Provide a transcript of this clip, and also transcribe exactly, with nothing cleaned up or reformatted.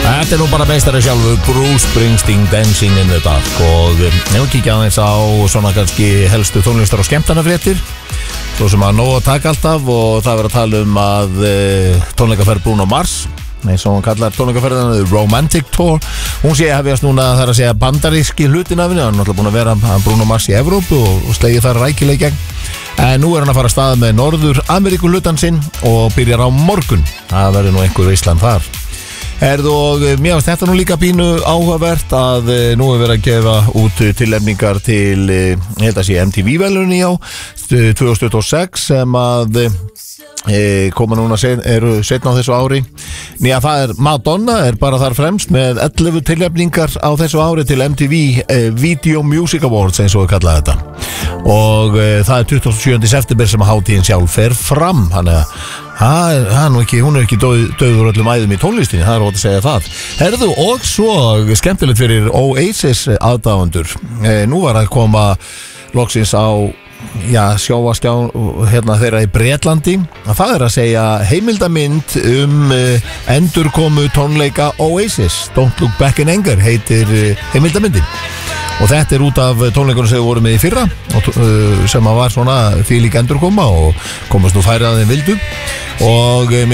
Þetta er nú bara meistari sjálfur, Bruce Springsteen, Dancing in the Dark. Og ef við kíkja aðeins á svona kannski helstu tónlistar og skemmtanafréttir, svo sem að nóg að taka alltaf, og það verður að tala um að e, tónleikaferð Bruno Mars, eins og hann kallar tónleikaferðina The Romantic Tour, hún sé að hefjast núna, það er að segja bandaríski hlutin af henni. Hann er náttúrulega búin að vera Bruno Mars í Evrópu og, og slegið þar rækilega í gegn. En nú er hann að fara að staða með Norður Ameríku hlutan sinn og byrjar á morgun. Það verður nú einhver veislan þar. Erðu, og mér finnst þetta nú líka pínu áhugavert að nú er verið að gefa út tilnefningar til, ég held að sé M T V-verðlaunin á tvö þúsund tuttugu og sex sem að e, koma núna sen, eru setna á þessu ári. Nýja, það er Madonna er bara þar fremst með ellefu tilnefningar á þessu ári til M T V e, Video Music Awards, eins og við kallaði þetta. Og e, það er tuttugasta og sjöunda september sem hátíðin sjálf fer fram. Þannig að Það er, það er nú ekki, hún er ekki döð, döður öllum æðum í tónlistinni, það er ótt að segja það. Herðu, og svo skemmtilegt fyrir Oasis aðdáendur. E, nú var að koma loksins á, já, sjóvaskjá hérna þeirra í Bretlandi. Það er að segja heimildamynd um e, endurkomu tónleika Oasis. Don't Look Back in Anger heitir e, heimildamyndin. Og þetta er út af tónleikunum sem við vorum með í fyrra og, uh, sem að var svona því líka endurkoma og komast nú færið að þeim vildu. Og